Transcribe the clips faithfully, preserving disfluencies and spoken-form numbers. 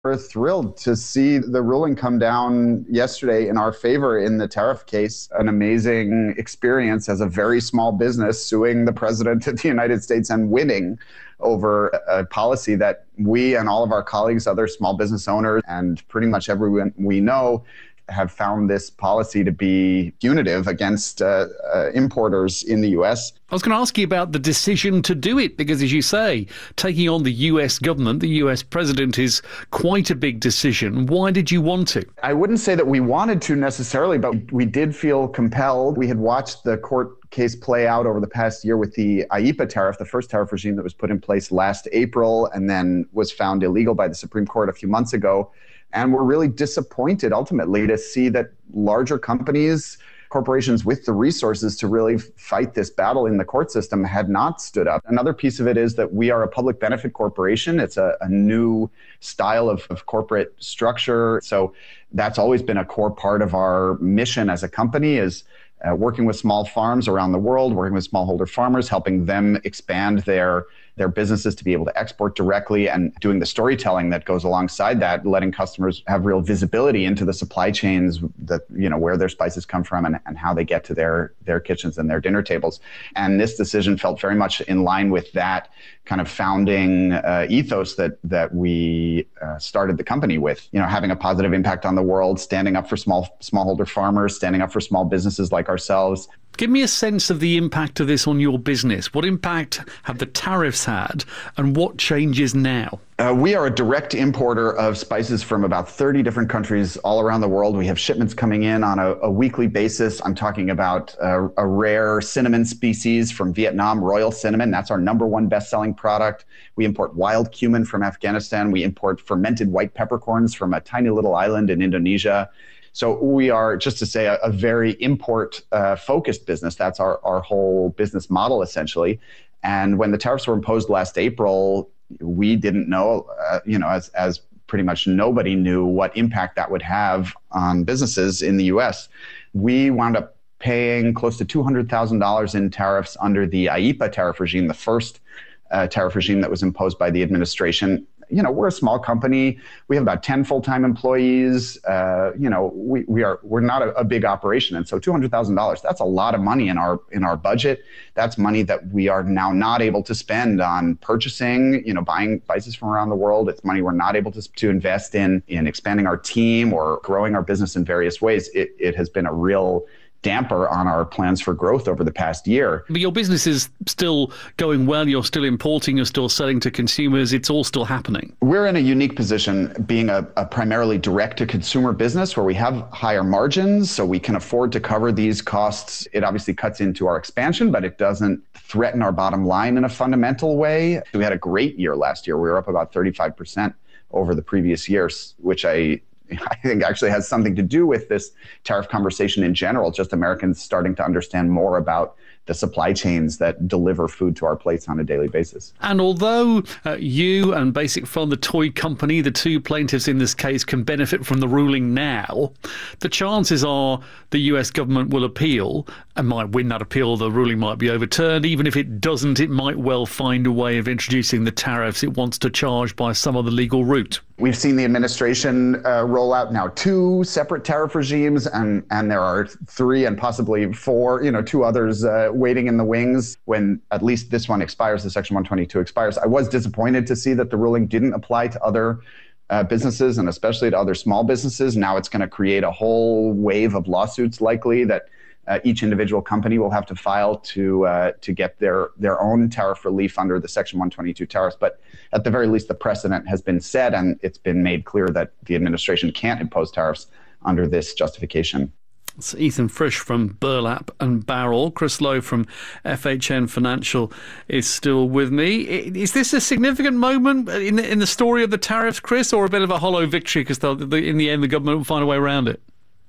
We're thrilled to see the ruling come down yesterday in our favor in the tariff case. An amazing experience as a very small business suing the president of the United States and winning over a policy that we and all of our colleagues, other small business owners, and pretty much everyone we know have found this policy to be punitive against uh, uh, importers in the U S. I was going to ask you about the decision to do it, because as you say, taking on the U S government, the U S president, is quite a big decision. Why did you want to? I wouldn't say that we wanted to necessarily, but we did feel compelled. We had watched the court case play out over the past year with the I E P A tariff, the first tariff regime that was put in place last April and then was found illegal by the Supreme Court a few months ago. And we're really disappointed ultimately to see that larger companies, corporations with the resources to really fight this battle in the court system had not stood up. Another piece of it is that we are a public benefit corporation. It's a, a new style of, of corporate structure. So that's always been a core part of our mission as a company, is uh, working with small farms around the world, working with smallholder farmers, helping them expand their their businesses to be able to export directly, and doing the storytelling that goes alongside that, letting customers have real visibility into the supply chains, that, you know, where their spices come from and, and how they get to their, their kitchens and their dinner tables. And this decision felt very much in line with that kind of founding uh, ethos that that we uh, started the company with, you know, having a positive impact on the world, standing up for small smallholder farmers, standing up for small businesses like ourselves. Give me a sense of the impact of this on your business. What impact have the tariffs had, and what changes now? Uh, we are a direct importer of spices from about thirty different countries all around the world. We have shipments coming in on a, a weekly basis. I'm talking about uh, a rare cinnamon species from Vietnam, royal cinnamon. That's our number one best-selling product. We import wild cumin from Afghanistan. We import fermented white peppercorns from a tiny little island in Indonesia. So we are, just to say, a, a very import-focused uh, business. That's our, our whole business model, essentially. And when the tariffs were imposed last April, we didn't know, uh, you know, as, as pretty much nobody knew, what impact that would have on businesses in the U S. We wound up paying close to two hundred thousand dollars in tariffs under the I E P A tariff regime, the first uh, tariff regime that was imposed by the administration. You know, we're a small company. We have about ten full-time employees. Uh, you know, we, we are, we're not a, a big operation. And so two hundred thousand dollars, that's a lot of money in our, in our budget. That's money that we are now not able to spend on purchasing, you know, buying spices from around the world. It's money we're not able to, to invest in, in expanding our team or growing our business in various ways. It, it has been a real damper on our plans for growth over the past year. But your business is still going well. You're still importing. You're still selling to consumers. It's all still happening. We're in a unique position, being a, a primarily direct-to-consumer business where we have higher margins, so we can afford to cover these costs. It obviously cuts into our expansion, but it doesn't threaten our bottom line in a fundamental way. We had a great year last year. We were up about thirty-five percent over the previous years, which I I think actually has something to do with this tariff conversation in general, just Americans starting to understand more about the supply chains that deliver food to our plates on a daily basis. And although uh, you and Basic Fun, the toy company, the two plaintiffs in this case, can benefit from the ruling now, the chances are the U S government will appeal and might win that appeal. The ruling might be overturned. Even if it doesn't, it might well find a way of introducing the tariffs it wants to charge by some other legal route. We've seen the administration uh, roll out now two separate tariff regimes, and, and there are three and possibly four, you know, two others uh, waiting in the wings when at least this one expires, the Section one twenty-two expires. I was disappointed to see that the ruling didn't apply to other uh, businesses, and especially to other small businesses. Now it's going to create a whole wave of lawsuits likely that Uh, each individual company will have to file to uh, to get their their own tariff relief under the Section one twenty-two tariffs. But at the very least, the precedent has been set, and it's been made clear that the administration can't impose tariffs under this justification. It's Ethan Frisch from Burlap and Barrel. Chris Lowe from F H N Financial is still with me. Is this a significant moment in the, in the story of the tariffs, Chris, or a bit of a hollow victory because in the end the government will find a way around it?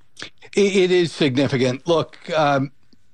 It is significant. Look, um,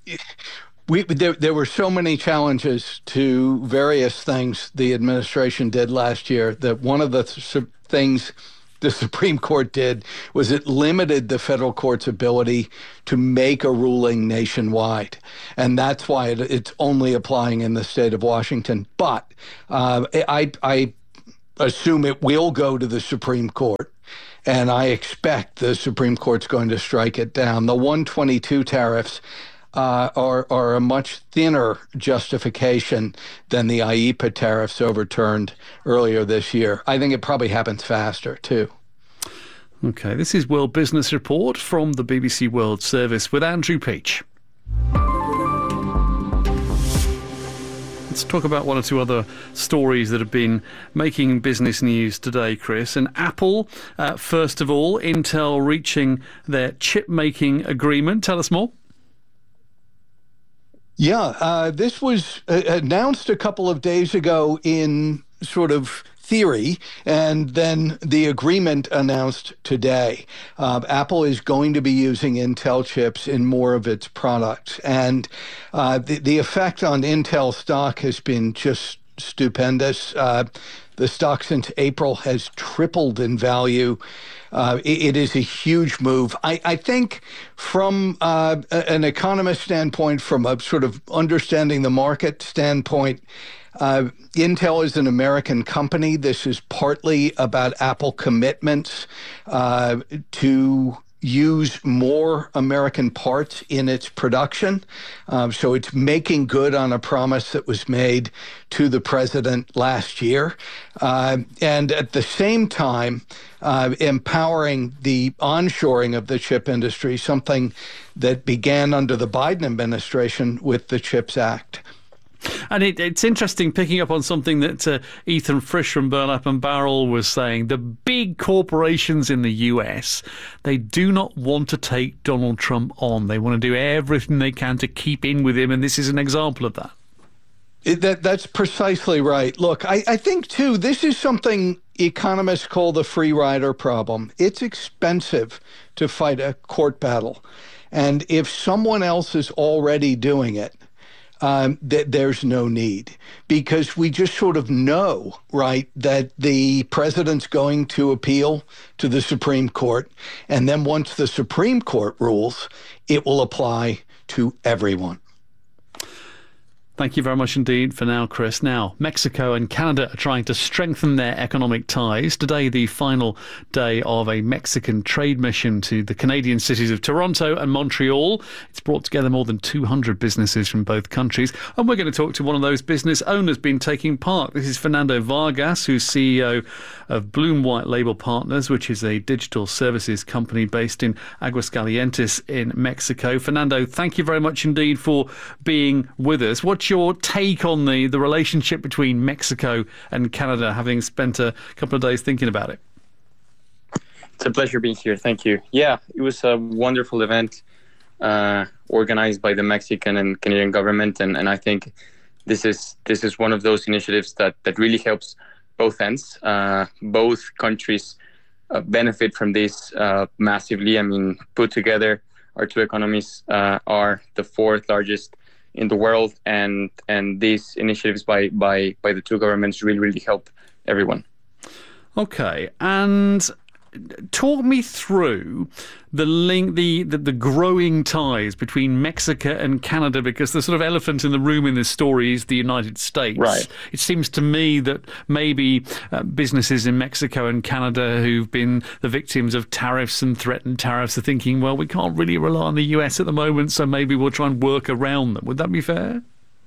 we there, there were so many challenges to various things the administration did last year that one of the th- things the Supreme Court did was it limited the federal court's ability to make a ruling nationwide. And that's why it, it's only applying in the state of Washington. But uh, I, I assume it will go to the Supreme Court, and I expect the Supreme Court's going to strike it down. The one twenty-two tariffs uh, are, are a much thinner justification than the I E P A tariffs overturned earlier this year. I think it probably happens faster, too. Okay, this is World Business Report from the B B C World Service with Andrew Peach. Let's talk about one or two other stories that have been making business news today, Chris. And Apple, uh, first of all, Intel reaching their chip-making agreement. Tell us more. Yeah, uh, this was uh, announced a couple of days ago in sort of theory, and then the agreement announced today. Uh, Apple is going to be using Intel chips in more of its products, and uh, the, the effect on Intel stock has been just stupendous. Uh, the stock since April has tripled in value. Uh, it, it is a huge move. I, I think from uh, an economist standpoint, from a sort of understanding the market standpoint, Uh, Intel is an American company. This is partly about Apple commitments uh, to use more American parts in its production. Um, so it's making good on a promise that was made to the president last year. Uh, and at the same time, uh, empowering the onshoring of the chip industry, something that began under the Biden administration with the CHIPS Act. And it, it's interesting picking up on something that uh, Ethan Frisch from Burlap and Barrel was saying. The big corporations in the U S, they do not want to take Donald Trump on. They want to do everything they can to keep in with him, and this is an example of that. It, that that's precisely right. Look, I, I think, too, this is something economists call the free rider problem. It's expensive to fight a court battle. And if someone else is already doing it, Um, that there's no need, because we just sort of know, right, that the president's going to appeal to the Supreme Court. And then once the Supreme Court rules, it will apply to everyone. Thank you very much indeed for now, Chris. Now, Mexico and Canada are trying to strengthen their economic ties. Today, the final day of a Mexican trade mission to the Canadian cities of Toronto and Montreal. It's brought together more than two hundred businesses from both countries. And we're going to talk to one of those business owners been taking part. This is Fernando Vargas, who's C E O of Bloom White Label Partners, which is a digital services company based in Aguascalientes in Mexico. Fernando, thank you very much indeed for being with us. What's your take on the, the relationship between Mexico and Canada, having spent a couple of days thinking about it? It's a pleasure being here. Thank you. Yeah, it was a wonderful event uh, organized by the Mexican and Canadian government, and, and I think this is this is one of those initiatives that, that really helps both ends. Uh, both countries uh, benefit from this uh, massively. I mean, put together, our two economies uh, are the fourth largest in the world, and and these initiatives by by by the two governments really really help everyone. Okay, and talk me through the link, the, the the growing ties between Mexico and Canada, because the sort of elephant in the room in this story is the United States. Right. It seems to me that maybe uh, businesses in Mexico and Canada who've been the victims of tariffs and threatened tariffs are thinking, well, we can't really rely on the U S at the moment, so maybe we'll try and work around them. Would that be fair?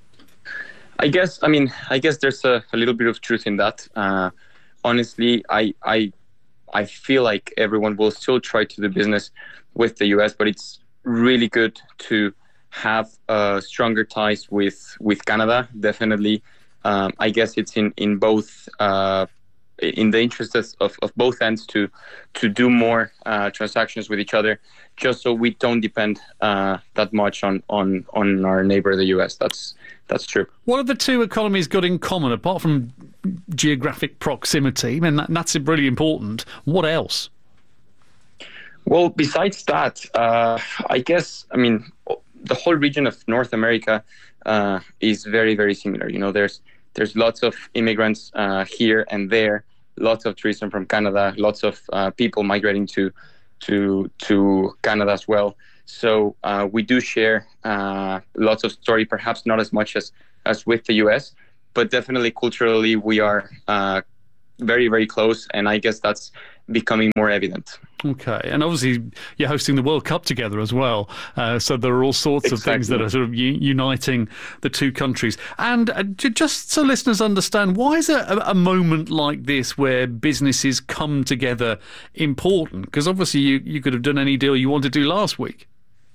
I guess, I mean, I guess there's a, a little bit of truth in that. Uh, honestly, I, I I feel like everyone will still try to do business with the U S, but it's really good to have uh, stronger ties with, with Canada, definitely. Um, I guess it's in, in both, uh, in the interest of, of both ends to to do more uh, transactions with each other, just so we don't depend uh, that much on, on, on our neighbor, the U S. That's that's true. What have the two economies got in common, apart from geographic proximity? I mean, that, that's really important. What else? Well, besides that, uh, I guess, I mean, the whole region of North America uh, is very, very similar. You know, there's there's lots of immigrants uh, here and there, lots of tourism from Canada, lots of uh, people migrating to to to Canada as well. So uh, we do share uh, lots of story, perhaps not as much as, as with the U S, but definitely culturally we are uh, very, very close. And I guess that's becoming more evident. Okay. And obviously you're hosting the World Cup together as well. Uh, so there are all sorts exactly. of things that are sort of u- uniting the two countries. And uh, just so listeners understand, why is a, a moment like this where businesses come together important? Because obviously you, you could have done any deal you wanted to do last week.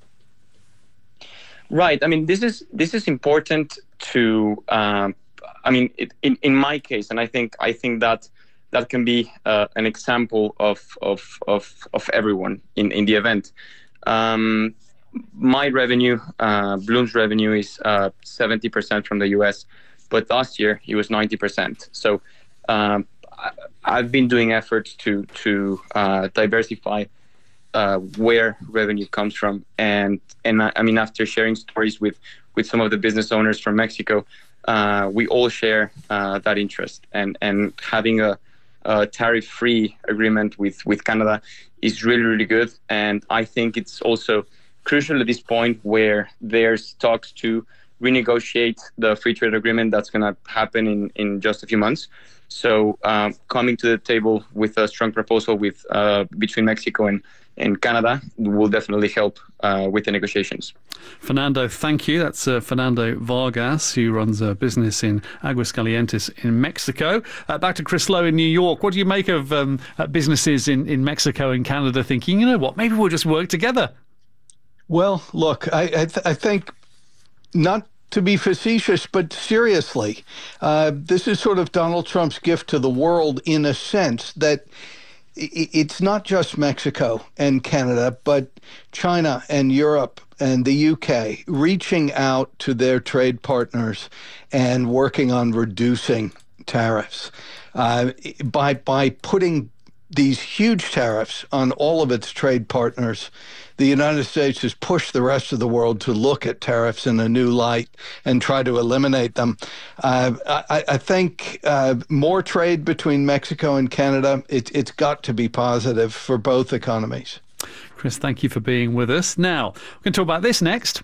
Right. I mean, this is this is important to, um, I mean, it, in, in my case, and I think I think that that can be uh, an example of of of, of everyone in, in the event. Um, my revenue, uh, Bloom's revenue is uh, seventy percent from the U S, but last year it was ninety percent. So um, I, I've been doing efforts to, to uh, diversify Uh, where revenue comes from, and and I, I mean, after sharing stories with with some of the business owners from Mexico, uh, we all share uh, that interest, and and having a, a tariff-free agreement with with Canada is really really good, and I think it's also crucial at this point where there's talks to renegotiate the free trade agreement that's going to happen in in just a few months. So um, coming to the table with a strong proposal with uh, between Mexico and and Canada will definitely help uh, with the negotiations. Fernando, thank you. That's uh, Fernando Vargas, who runs a business in Aguascalientes in Mexico. Uh, back to Chris Lowe in New York. What do you make of um, uh, businesses in, in Mexico and Canada thinking, you know what, maybe we'll just work together? Well, look, I, I, th- I think not to be facetious, but seriously, uh, this is sort of Donald Trump's gift to the world in a sense that it's not just Mexico and Canada, but China and Europe and the U K reaching out to their trade partners and working on reducing tariffs. Uh, by by putting these huge tariffs on all of its trade partners, the United States has pushed the rest of the world to look at tariffs in a new light and try to eliminate them. Uh, I, I think uh, more trade between Mexico and Canada, it, it's got to be positive for both economies. Chris, thank you for being with us. Now, we're going to talk about this next.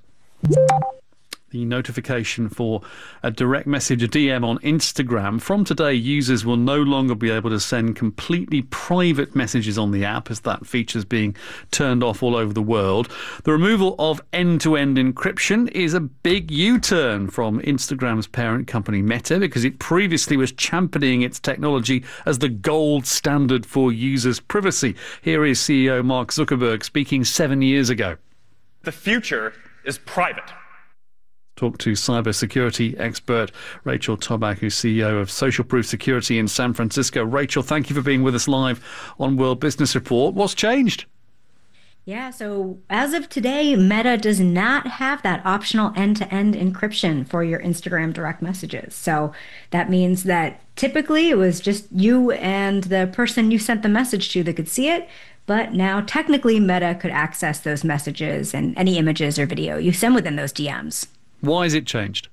The notification for a direct message, a D M on Instagram. From today, users will no longer be able to send completely private messages on the app, as that feature is being turned off all over the world. The removal of end-to-end encryption is a big U-turn from Instagram's parent company Meta, because it previously was championing its technology as the gold standard for users' privacy. Here is C E O Mark Zuckerberg speaking seven years ago. The future is private. Talk to cybersecurity expert Rachel Toback, who's C E O of Social Proof Security in San Francisco. Rachel, thank you for being with us live on World Business Report. What's changed? Yeah, so as of today, Meta does not have that optional end-to-end encryption for your Instagram direct messages. So that means that typically it was just you and the person you sent the message to that could see it. But now technically Meta could access those messages and any images or video you send within those D Ms. Why has it changed?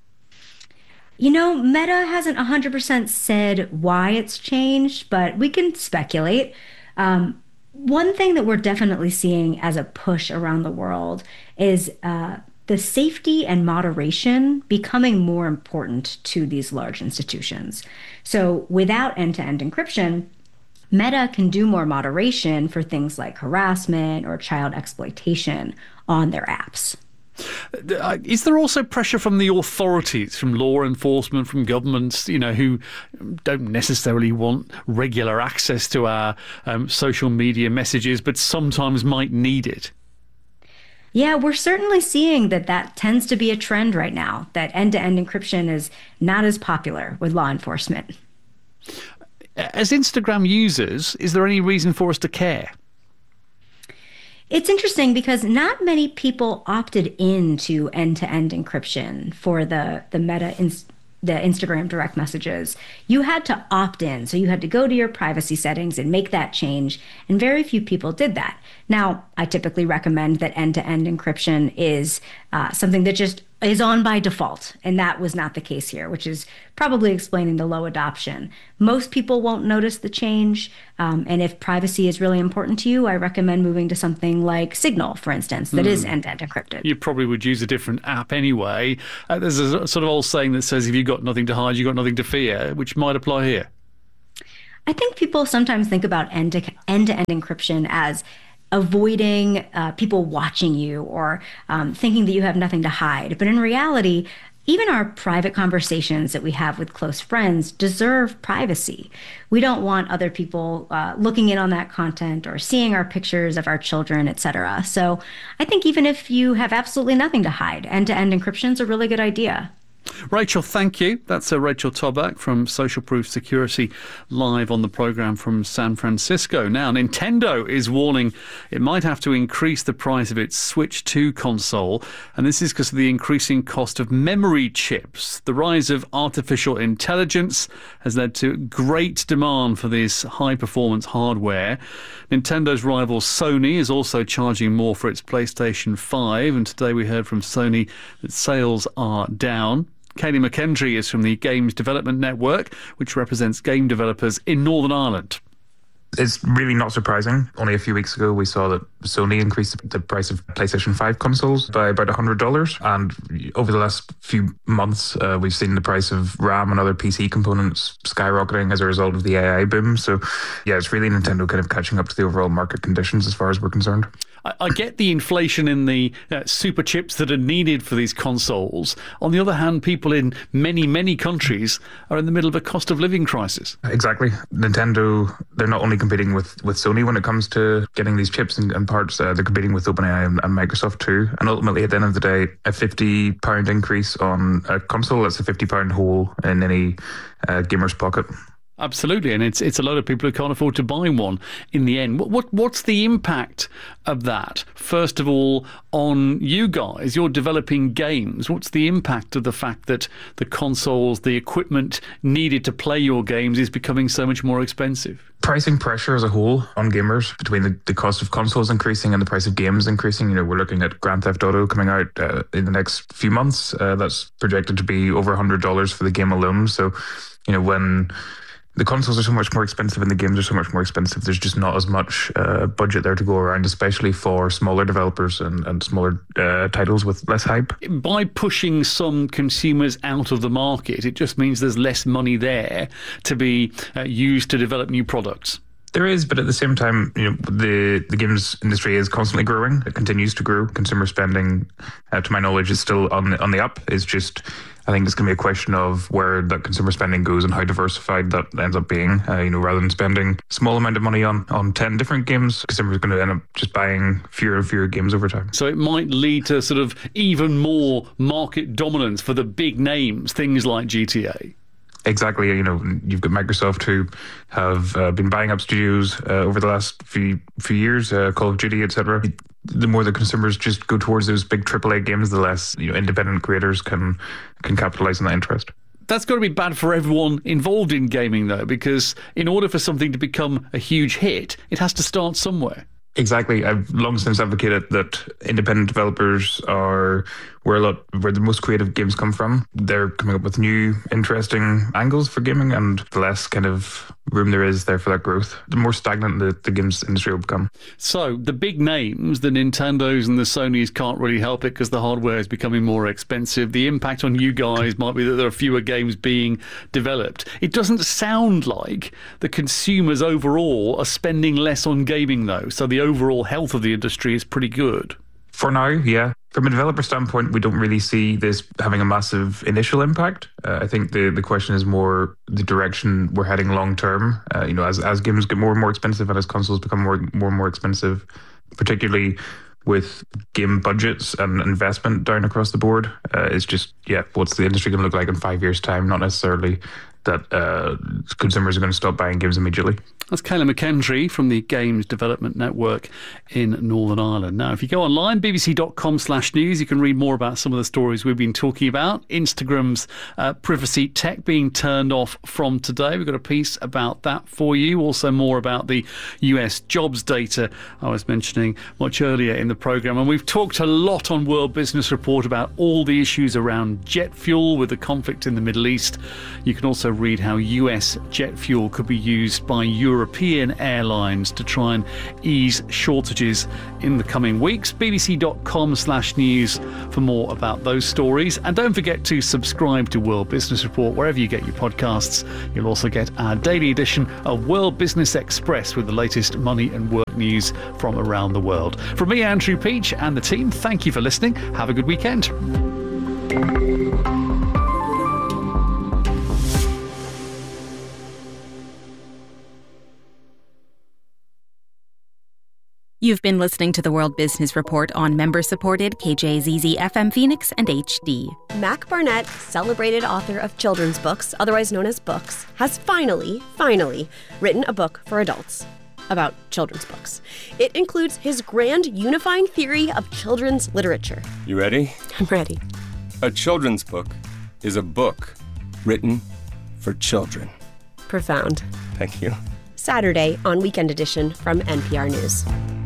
You know, Meta hasn't one hundred percent said why it's changed, but we can speculate. Um, one thing that we're definitely seeing as a push around the world is uh, the safety and moderation becoming more important to these large institutions. So without end-to-end encryption, Meta can do more moderation for things like harassment or child exploitation on their apps. Is there also pressure from the authorities, from law enforcement, from governments, you know, who don't necessarily want regular access to our um, social media messages, but sometimes might need it? Yeah, we're certainly seeing that that tends to be a trend right now, that end-to-end encryption is not as popular with law enforcement. As Instagram users, is there any reason for us to care? It's interesting because not many people opted into end-to-end encryption for the, the Meta, the Instagram direct messages. You had to opt in. So you had to go to your privacy settings and make that change. And very few people did that. Now, I typically recommend that end-to-end encryption is uh, something that just is on by default. And that was not the case here, which is probably explaining the low adoption. Most people won't notice the change. Um, and if privacy is really important to you, I recommend moving to something like Signal, for instance, that mm. is end-to-end encrypted. You probably would use a different app anyway. Uh, there's a sort of old saying that says, if you've got nothing to hide, you've got nothing to fear, which might apply here. I think people sometimes think about end-to-end encryption as avoiding uh, people watching you or um, thinking that you have nothing to hide. But in reality, even our private conversations that we have with close friends deserve privacy. We don't want other people uh, looking in on that content or seeing our pictures of our children, et cetera. So I think even if you have absolutely nothing to hide, end-to-end encryption is a really good idea. Rachel, thank you. That's uh, Rachel Toback from Social Proof Security, live on the program from San Francisco. Now, Nintendo is warning it might have to increase the price of its Switch two console, and this is because of the increasing cost of memory chips. The rise of artificial intelligence has led to great demand for this high-performance hardware. Nintendo's rival Sony is also charging more for its PlayStation five, and today we heard from Sony that sales are down. Kayleigh McKendry is from the Games Development Network, which represents game developers in Northern Ireland. It's really not surprising. Only a few weeks ago, we saw that Sony increased the price of PlayStation five consoles by about one hundred dollars. And over the last few months, uh, we've seen the price of RAM and other P C components skyrocketing as a result of the A I boom. So, yeah, it's really Nintendo kind of catching up to the overall market conditions as far as we're concerned. I get the inflation in the uh, super chips that are needed for these consoles. On the other hand, people in many, many countries are in the middle of a cost of living crisis. Exactly. Nintendo, they're not only competing with, with Sony when it comes to getting these chips and, and parts, uh, they're competing with OpenAI and, and Microsoft too. And ultimately, at the end of the day, a fifty pound increase on a console, that's a fifty pound hole in any uh, gamer's pocket. Absolutely, and it's it's a lot of people who can't afford to buy one in the end. What, what what's the impact of that? First of all, on you guys, you're developing games. What's the impact of the fact that the consoles, the equipment needed to play your games is becoming so much more expensive? Pricing pressure as a whole on gamers between the, the cost of consoles increasing and the price of games increasing. You know, we're looking at Grand Theft Auto coming out uh, in the next few months. Uh, that's projected to be over one hundred dollars for the game alone. So, you know, when the consoles are so much more expensive and the games are so much more expensive, there's just not as much uh, budget there to go around, especially for smaller developers and, and smaller uh, titles with less hype. By pushing some consumers out of the market, it just means there's less money there to be uh, used to develop new products. There is, but at the same time, you know, the, the games industry is constantly growing. It continues to grow. Consumer spending, uh, to my knowledge, is still on the, on the up. It's just, I think it's going to be a question of where that consumer spending goes and how diversified that ends up being. Uh, you know, rather than spending a small amount of money on, on ten different games, consumers are going to end up just buying fewer and fewer games over time. So it might lead to sort of even more market dominance for the big names, things like G T A. Exactly. You know, you've got Microsoft who have uh, been buying up studios uh, over the last few few years, uh, Call of Duty, et cetera. The more the consumers just go towards those big triple A games, the less, you know, independent creators can can capitalize on that interest. That's got to be bad for everyone involved in gaming, though, because in order for something to become a huge hit, it has to start somewhere. Exactly. I've long since advocated that independent developers are where a lot where the most creative games come from. They're coming up with new, interesting angles for gaming, and the less kind of room there is there for that growth, the more stagnant the, the games industry will become. So the big names, the Nintendos and the Sonys, can't really help it because the hardware is becoming more expensive. The impact on you guys might be that there are fewer games being developed. It doesn't sound like the consumers overall are spending less on gaming, though. So the overall health of the industry is pretty good. For now, yeah. From a developer standpoint, we don't really see this having a massive initial impact. Uh, I think the, the question is more the direction we're heading long term. Uh, you know, as as games get more and more expensive and as consoles become more more and more expensive, particularly with game budgets and investment down across the board, uh, it's just, yeah, what's the industry going to look like in five years' time? Not necessarily that uh, consumers are going to stop buying games immediately. That's Kayleigh McKendry from the Games Development Network in Northern Ireland. Now, if you go online, bbc.com slash news, you can read more about some of the stories we've been talking about. Instagram's uh, privacy tech being turned off from today. We've got a piece about that for you. Also more about the U S jobs data I was mentioning much earlier in the programme. And we've talked a lot on World Business Report about all the issues around jet fuel with the conflict in the Middle East. You can also read how U S jet fuel could be used by European airlines to try and ease shortages in the coming weeks. bbc.com slash news for more about those stories. And don't forget to subscribe to World Business Report wherever you get your podcasts. You'll also get our daily edition of World Business Express with the latest money and work news from around the world. From me, Andrew Peach, and the team, thank you for listening. Have a good weekend. You've been listening to the World Business Report on member-supported K J Z Z F M Phoenix and H D. Mac Barnett, celebrated author of children's books, otherwise known as books, has finally, finally written a book for adults about children's books. It includes his grand unifying theory of children's literature. You ready? I'm ready. A children's book is a book written for children. Profound. Thank you. Saturday on Weekend Edition from N P R News.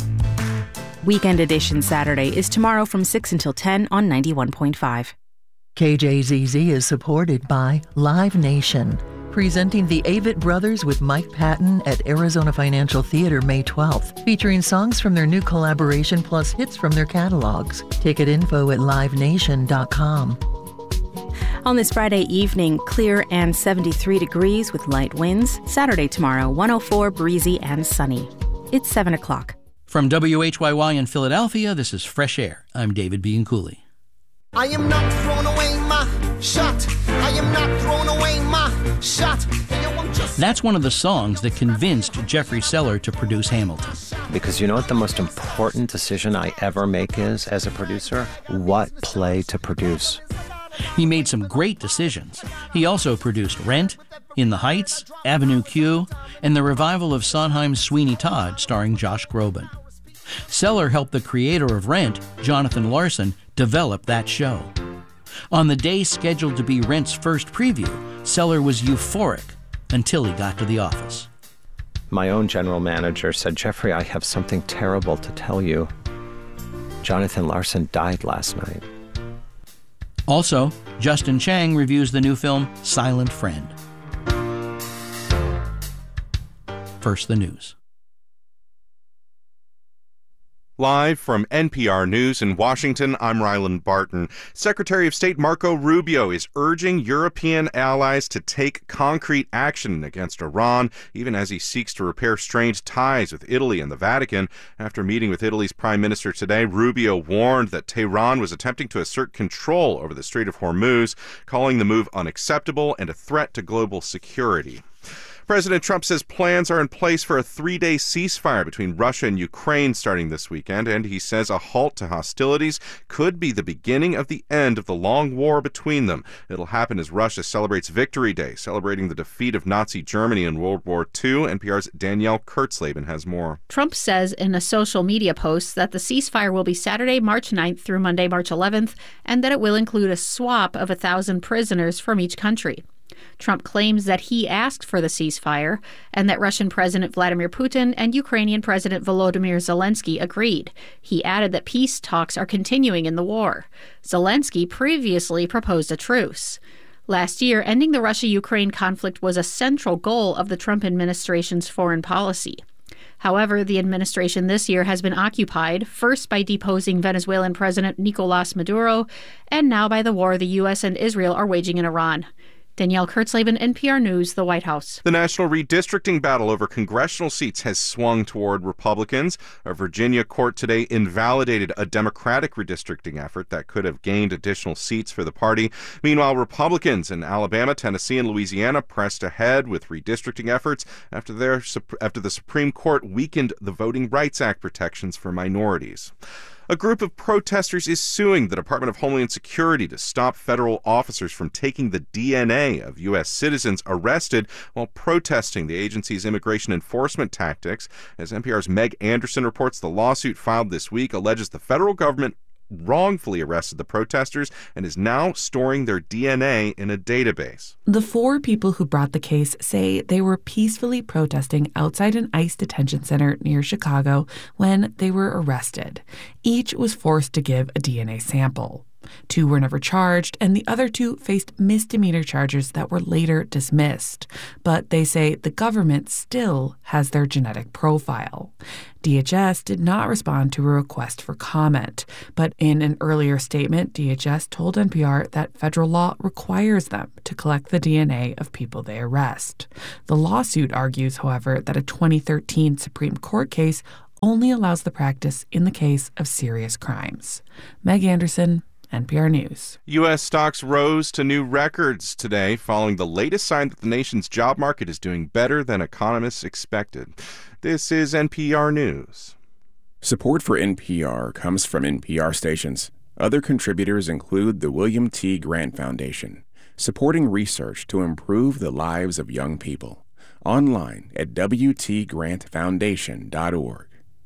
Weekend Edition Saturday is tomorrow from six until ten on ninety-one point five. K J Z Z is supported by Live Nation, presenting the Avett Brothers with Mike Patton at Arizona Financial Theater May twelfth, featuring songs from their new collaboration plus hits from their catalogs. Ticket info at live nation dot com. On this Friday evening, clear and seventy-three degrees with light winds. Saturday tomorrow, one oh four, breezy and sunny. It's seven o'clock. From W H Y Y in Philadelphia, this is Fresh Air. I'm David Bianculli. I am not throwing away my shot. I am not throwing away my shot. Just... That's one of the songs that convinced Jeffrey Seller to produce Hamilton. Because you know what the most important decision I ever make is, as a producer? What play to produce. He made some great decisions. He also produced Rent, In the Heights, Avenue Q, and the revival of Sondheim's Sweeney Todd starring Josh Groban. Seller helped the creator of Rent, Jonathan Larson, develop that show. On the day scheduled to be Rent's first preview, Seller was euphoric until he got to the office. My own general manager said, "Jeffrey, I have something terrible to tell you. Jonathan Larson died last night." Also, Justin Chang reviews the new film Silent Friend. First, the news. Live from N P R News in Washington, I'm Ryland Barton. Secretary of State Marco Rubio is urging European allies to take concrete action against Iran, even as he seeks to repair strained ties with Italy and the Vatican. After meeting with Italy's Prime Minister today, Rubio warned that Tehran was attempting to assert control over the Strait of Hormuz, calling the move unacceptable and a threat to global security. President Trump says plans are in place for a three-day ceasefire between Russia and Ukraine starting this weekend, and he says a halt to hostilities could be the beginning of the end of the long war between them. It'll happen as Russia celebrates Victory Day, celebrating the defeat of Nazi Germany in World War Two. N P R's Danielle Kurtzleben has more. Trump says in a social media post that the ceasefire will be Saturday, March ninth through Monday, March eleventh, and that it will include a swap of a thousand prisoners from each country. Trump claims that he asked for the ceasefire and that Russian President Vladimir Putin and Ukrainian President Volodymyr Zelensky agreed. He added that peace talks are continuing in the war. Zelensky previously proposed a truce. Last year, ending the Russia-Ukraine conflict was a central goal of the Trump administration's foreign policy. However, the administration this year has been occupied, first by deposing Venezuelan President Nicolas Maduro, and now by the war the U S and Israel are waging in Iran. Danielle Kurtzleben, N P R News, the White House. The national redistricting battle over congressional seats has swung toward Republicans. A Virginia court today invalidated a Democratic redistricting effort that could have gained additional seats for the party. Meanwhile, Republicans in Alabama, Tennessee, and Louisiana pressed ahead with redistricting efforts after, their, after the Supreme Court weakened the Voting Rights Act protections for minorities. A group of protesters is suing the Department of Homeland Security to stop federal officers from taking the D N A of U S citizens arrested while protesting the agency's immigration enforcement tactics. As N P R's Meg Anderson reports, the lawsuit filed this week alleges the federal government wrongfully arrested the protesters and is now storing their D N A in a database. The four people who brought the case say they were peacefully protesting outside an ICE detention center near Chicago when they were arrested. Each was forced to give a D N A sample. Two were never charged, and the other two faced misdemeanor charges that were later dismissed. But they say the government still has their genetic profile. D H S did not respond to a request for comment, but in an earlier statement, D H S told N P R that federal law requires them to collect the D N A of people they arrest. The lawsuit argues, however, that a twenty thirteen Supreme Court case only allows the practice in the case of serious crimes. Meg Anderson, N P R News. U S stocks rose to new records today following the latest sign that the nation's job market is doing better than economists expected. This is N P R News. Support for N P R comes from N P R stations. Other contributors include the William T. Grant Foundation, supporting research to improve the lives of young people. Online at w t grant foundation dot org.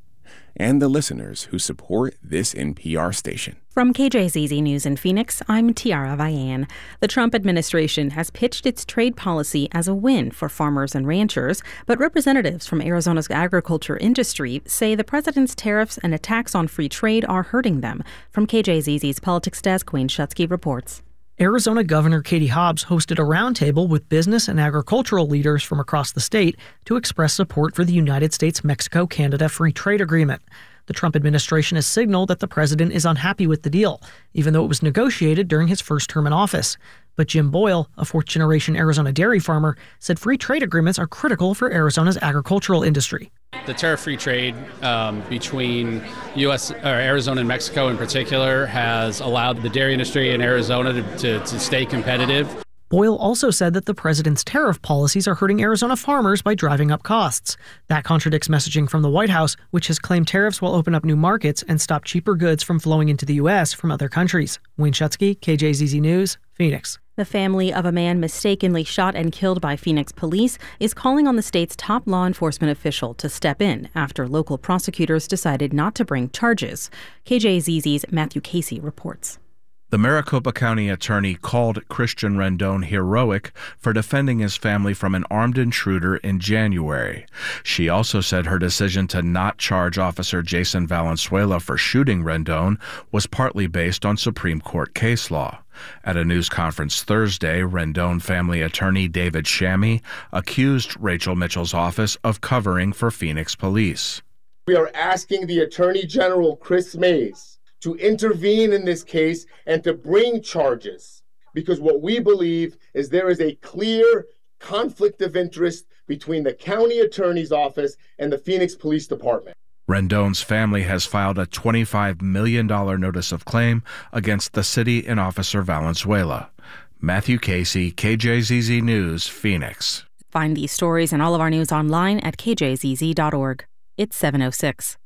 And the listeners who support this N P R station. From K J Z Z News in Phoenix, I'm Tiara Vian. The Trump administration has pitched its trade policy as a win for farmers and ranchers, but representatives from Arizona's agriculture industry say the president's tariffs and attacks on free trade are hurting them. From K J Z Z's politics desk, Wayne Shutsky reports. Arizona Governor Katie Hobbs hosted a roundtable with business and agricultural leaders from across the state to express support for the United States-Mexico-Canada Free Trade Agreement. The Trump administration has signaled that the president is unhappy with the deal, even though it was negotiated during his first term in office. But Jim Boyle, a fourth-generation Arizona dairy farmer, said free trade agreements are critical for Arizona's agricultural industry. The tariff-free trade um, between U S or Arizona and Mexico in particular has allowed the dairy industry in Arizona to, to, to stay competitive. Boyle also said that the president's tariff policies are hurting Arizona farmers by driving up costs. That contradicts messaging from the White House, which has claimed tariffs will open up new markets and stop cheaper goods from flowing into the U S from other countries. Wayne Shutsky, K J Z Z News, Phoenix. The family of a man mistakenly shot and killed by Phoenix police is calling on the state's top law enforcement official to step in after local prosecutors decided not to bring charges. K J Z Z's Matthew Casey reports. The Maricopa County attorney called Christian Rendon heroic for defending his family from an armed intruder in January. She also said her decision to not charge Officer Jason Valenzuela for shooting Rendon was partly based on Supreme Court case law. At a news conference Thursday, Rendon family attorney David Shammy accused Rachel Mitchell's office of covering for Phoenix police. We are asking the Attorney General, Chris Mays, to intervene in this case and to bring charges, because what we believe is there is a clear conflict of interest between the county attorney's office and the Phoenix Police Department. Rendon's family has filed a twenty-five million dollars notice of claim against the city and Officer Valenzuela. Matthew Casey, K J Z Z News, Phoenix. Find these stories and all of our news online at k j z z dot org. It's seven oh six.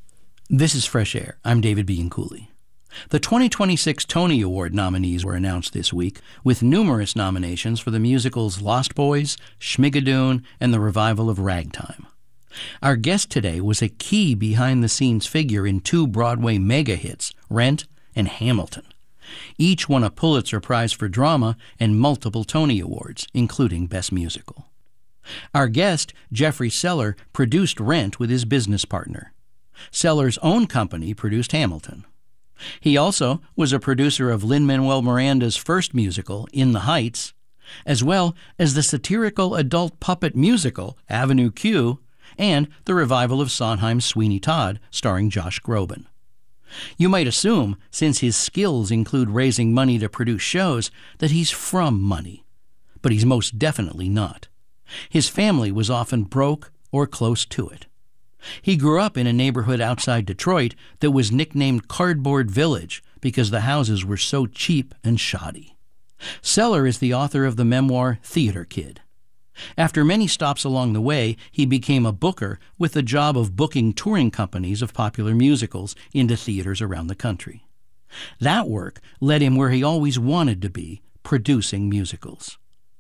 This is Fresh Air. I'm David Bianculli. The twenty twenty-six Tony Award nominees were announced this week, with numerous nominations for the musicals Lost Boys, Schmigadoon, and the revival of Ragtime. Our guest today was a key behind-the-scenes figure in two Broadway mega hits, Rent and Hamilton. Each won a Pulitzer Prize for Drama and multiple Tony Awards, including Best Musical. Our guest, Jeffrey Seller, produced Rent with his business partner. Seller's own company produced Hamilton. He also was a producer of Lin-Manuel Miranda's first musical, In the Heights, as well as the satirical adult puppet musical, Avenue Q, and the revival of Sondheim's Sweeney Todd, starring Josh Groban. You might assume, since his skills include raising money to produce shows, that he's from money. But he's most definitely not. His family was often broke or close to it. He grew up in a neighborhood outside Detroit that was nicknamed Cardboard Village because the houses were so cheap and shoddy. Seller is the author of the memoir Theater Kid. After many stops along the way, he became a booker with the job of booking touring companies of popular musicals into theaters around the country. That work led him where he always wanted to be, producing musicals.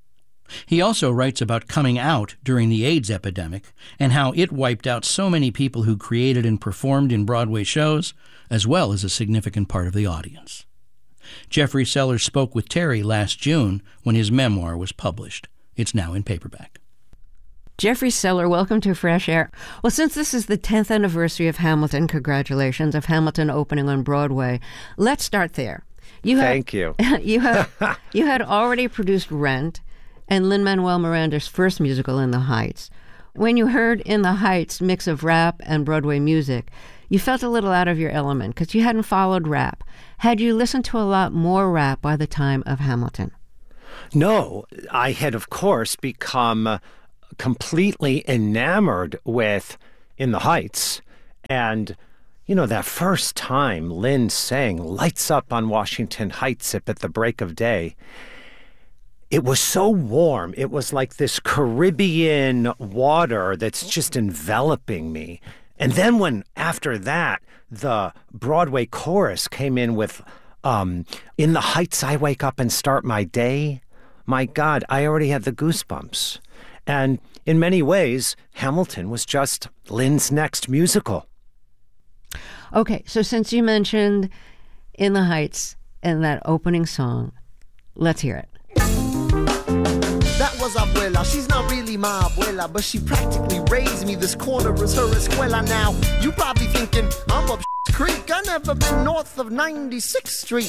He also writes about coming out during the AIDS epidemic and how it wiped out so many people who created and performed in Broadway shows, as well as a significant part of the audience. Jeffrey Seller spoke with Terry last June when his memoir was published. It's now in paperback. Jeffrey Seller, welcome to Fresh Air. Well, since this is the tenth anniversary of Hamilton, congratulations, of Hamilton opening on Broadway, let's start there. You Thank had, you. you had you had already produced Rent and Lin-Manuel Miranda's first musical, In the Heights. When you heard In the Heights' mix of rap and Broadway music, you felt a little out of your element because you hadn't followed rap. Had you listened to a lot more rap by the time of Hamilton? No, I had, of course, become completely enamored with In the Heights. And, you know, that first time Lynn sang Lights Up on Washington Heights at the break of day, it was so warm. It was like this Caribbean water that's just enveloping me. And then when, after that, the Broadway chorus came in with um, In the Heights I Wake Up and Start My Day, my God, I already had the goosebumps. And in many ways, Hamilton was just Lynn's next musical. Okay, so since you mentioned In the Heights and that opening song, let's hear it. That was abuela, she's not really my abuela, but she practically raised me. This corner is her escuela. Now, you probably thinking I'm up Creek. I never been north of ninety-sixth Street.